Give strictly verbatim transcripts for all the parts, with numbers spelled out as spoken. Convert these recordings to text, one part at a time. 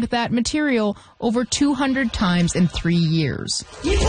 filmed that material over two hundred times in three years.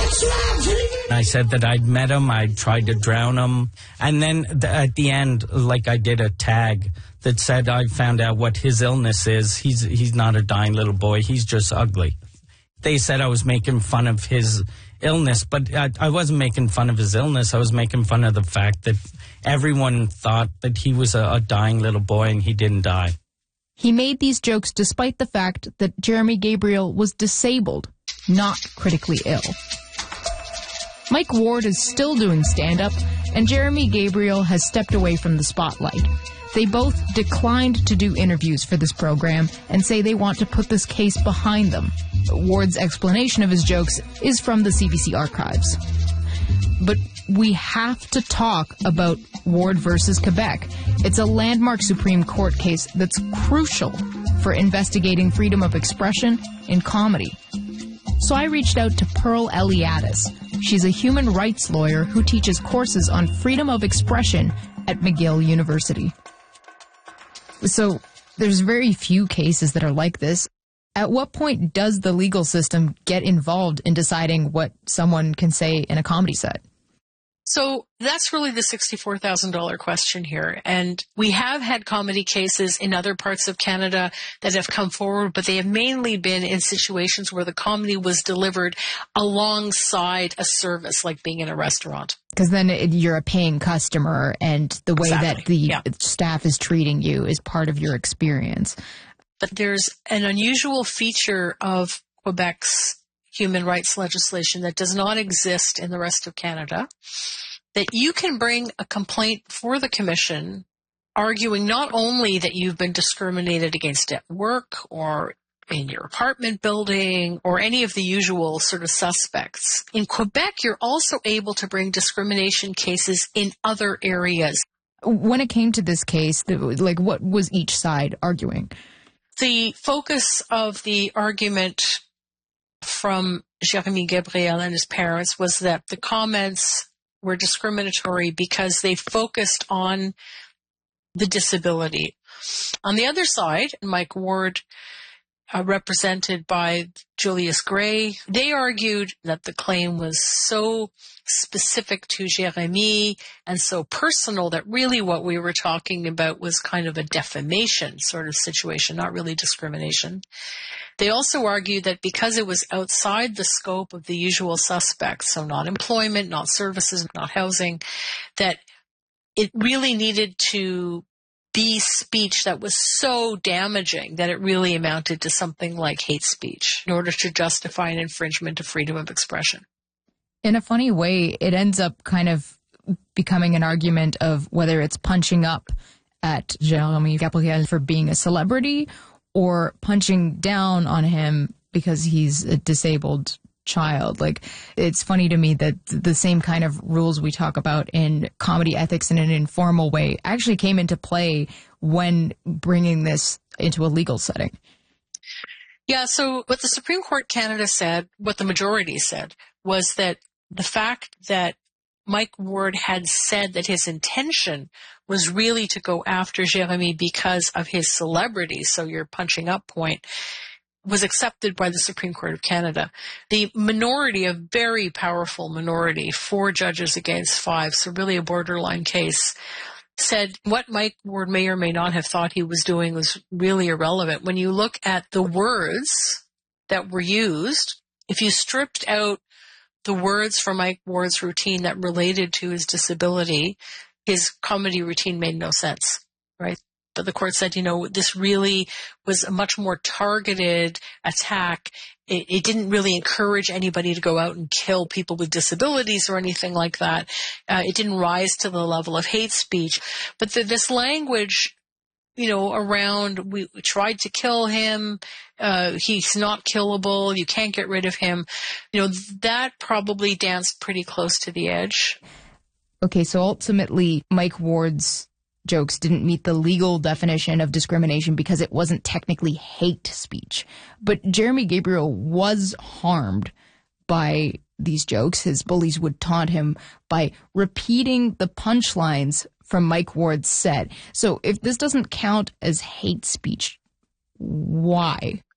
I said that I'd met him, I tried to drown him, and then th- at the end, like I did a tag that said I found out what his illness is. He's he's not a dying little boy, he's just ugly. They said I was making fun of his illness, but I, I wasn't making fun of his illness. I was making fun of the fact that everyone thought that he was a, a dying little boy and he didn't die. He made these jokes despite the fact that Jeremy Gabriel was disabled, not critically ill. Mike Ward is still doing stand-up, and Jeremy Gabriel has stepped away from the spotlight. They both declined to do interviews for this program and say they want to put this case behind them. Ward's explanation of his jokes is from the C B C archives. But we have to talk about Ward versus Quebec. It's a landmark Supreme Court case that's crucial for investigating freedom of expression in comedy. So I reached out to Pearl Eliadis. She's a human rights lawyer who teaches courses on freedom of expression at McGill University. So there's very few cases that are like this. At what point does the legal system get involved in deciding what someone can say in a comedy set? So that's really the sixty-four thousand dollars question here. And we have had comedy cases in other parts of Canada that have come forward, but they have mainly been in situations where the comedy was delivered alongside a service, like being in a restaurant. Because then it, you're a paying customer, and the way Exactly. that the Yeah. staff is treating you is part of your experience. But there's an unusual feature of Quebec's human rights legislation that does not exist in the rest of Canada, that you can bring a complaint for the commission arguing not only that you've been discriminated against at work or in your apartment building or any of the usual sort of suspects. In Quebec, you're also able to bring discrimination cases in other areas. When it came to this case, the, like, what was each side arguing? The focus of the argument from Jeremy Gabriel and his parents was that the comments were discriminatory because they focused on the disability. On the other side, Mike Ward, uh, represented by Julius Gray, they argued that the claim was so specific to Jeremy and so personal that really what we were talking about was kind of a defamation sort of situation, not really discrimination. They also argued that because it was outside the scope of the usual suspects, so not employment, not services, not housing, that it really needed to be speech that was so damaging that it really amounted to something like hate speech in order to justify an infringement of freedom of expression. In a funny way, it ends up kind of becoming an argument of whether it's punching up at Jeremy Gabriel for being a celebrity or punching down on him because he's a disabled child. Like, it's funny to me that the same kind of rules we talk about in comedy ethics in an informal way actually came into play when bringing this into a legal setting. Yeah, so what the Supreme Court Canada said, what the majority said, was that the fact that Mike Ward had said that his intention was really to go after Jeremy because of his celebrity, so your punching up point, was accepted by the Supreme Court of Canada. The minority, a very powerful minority, four judges against five, so really a borderline case, said what Mike Ward may or may not have thought he was doing was really irrelevant. When you look at the words that were used, if you stripped out the words from Mike Ward's routine that related to his disability, his comedy routine made no sense, right? But the court said, you know, this really was a much more targeted attack. It, it didn't really encourage anybody to go out and kill people with disabilities or anything like that. Uh, it didn't rise to the level of hate speech. But the, this language, you know, around we, we tried to kill him, uh, he's not killable, you can't get rid of him, you know, that probably danced pretty close to the edge. Okay, so ultimately, Mike Ward's jokes didn't meet the legal definition of discrimination because it wasn't technically hate speech. But Jeremy Gabriel was harmed by these jokes. His bullies would taunt him by repeating the punchlines from Mike Ward's set. So if this doesn't count as hate speech, why?